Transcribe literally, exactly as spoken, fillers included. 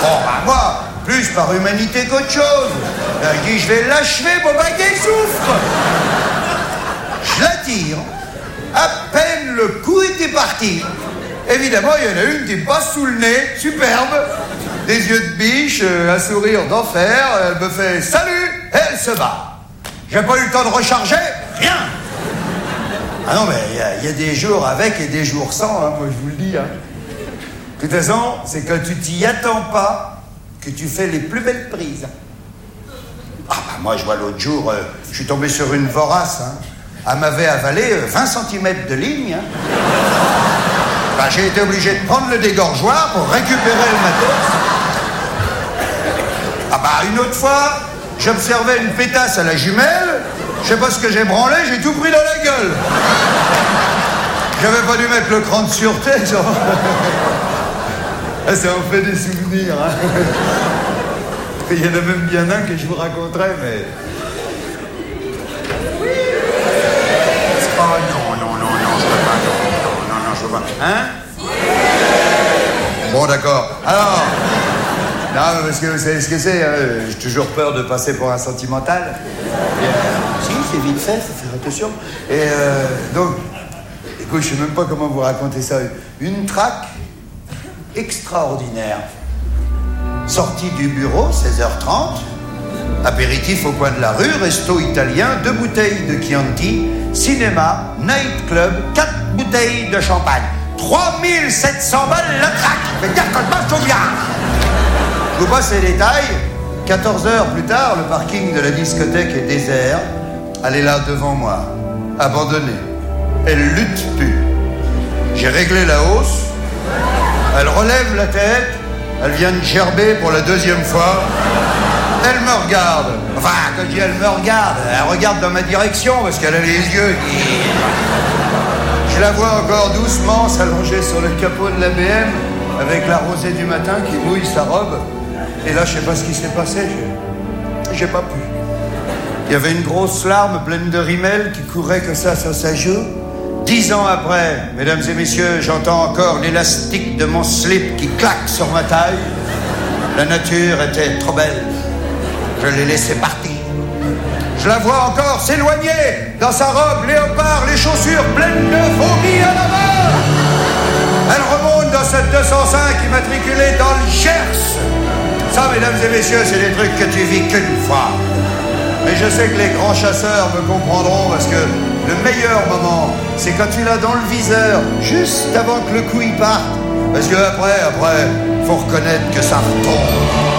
Bon, bah moi, plus par humanité qu'autre chose. Je dis, je vais l'achever, mon baguet souffre. Je la tire. À peine le coup était parti. Évidemment, il y en a une qui me passe sous le nez, superbe. Des yeux de biche, un sourire d'enfer. Elle me fait « Salut !» et elle se bat. J'ai pas eu le temps de recharger, rien. Ah non, mais il y, y a des jours avec et des jours sans, hein, moi je vous le dis. Hein. De toute façon, c'est quand tu t'y attends pas que tu fais les plus belles prises. Ah bah moi, je vois l'autre jour, euh, je suis tombé sur une vorace. Hein. Elle m'avait avalé euh, vingt centimètres de ligne. Hein. Bah, j'ai été obligé de prendre le dégorgeoir pour récupérer le matos. Ah bah, une autre fois, j'observais une pétasse à la jumelle. Je sais pas ce que j'ai branlé, j'ai tout pris dans la gueule. J'avais pas dû mettre le cran de sûreté, genre. Ah, ça en fait des souvenirs, hein. Il y en a même bien un que je vous raconterai, mais... Oh non, non, non, non, je peux pas, non, non, non, je peux pas. Hein? Bon, d'accord. Alors... Non, parce que vous savez ce que c'est, hein, j'ai toujours peur de passer pour un sentimental. Et, euh, si, c'est vite fait, faut faire attention. Et euh, donc, écoute, je sais même pas comment vous raconter ça. Une traque extraordinaire. Sortie du bureau, seize heures trente. Apéritif au coin de la rue, resto italien, deux bouteilles de Chianti, cinéma, nightclub, quatre bouteilles de champagne. trois mille sept cents balles la traque. Mais dire que je marche bien. Je vous passe les détails. quatorze heures plus tard, le parking de la discothèque est désert. Elle est là devant moi, abandonnée. Elle lutte plus. J'ai réglé la hausse. Elle relève la tête. Elle vient de gerber pour la deuxième fois. Elle me regarde. Enfin, quand je dis elle me regarde, elle regarde dans ma direction parce qu'elle a les yeux qui... Je la vois encore doucement s'allonger sur le capot de la B M avec la rosée du matin qui mouille sa robe. Et là, je sais pas ce qui s'est passé, j'ai, j'ai pas pu. Il y avait une grosse larme pleine de rimel qui courait comme ça sur sa joue. Dix ans après, mesdames et messieurs, j'entends encore l'élastique de mon slip qui claque sur ma taille. La nature était trop belle. Je l'ai laissée partir. Je la vois encore s'éloigner dans sa robe léopard, les chaussures pleines de vomi à la main. Elle remonte dans cette deux cent cinq immatriculée dans le Gers. Ça, mesdames et messieurs, c'est des trucs que tu vis qu'une fois. Mais je sais que les grands chasseurs me comprendront parce que le meilleur moment, c'est quand tu l'as dans le viseur, juste avant que le coup y parte. Parce que après, après, faut reconnaître que ça retombe.